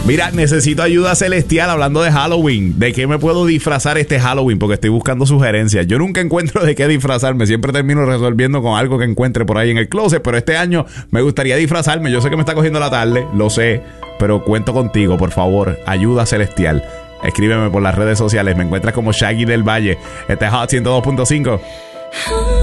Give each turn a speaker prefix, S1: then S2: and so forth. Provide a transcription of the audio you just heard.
S1: Mira, necesito ayuda celestial hablando de Halloween. ¿De qué me puedo disfrazar este Halloween? Porque estoy buscando sugerencias. Yo nunca encuentro de qué disfrazarme. Siempre termino resolviendo con algo que encuentre por ahí en el closet. Pero este año me gustaría disfrazarme. Yo sé que me está cogiendo la tarde, lo sé. Pero cuento contigo, por favor. Ayuda celestial. Escríbeme por las redes sociales. Me encuentras como Shaggy del Valle. Este es Hot 102.5.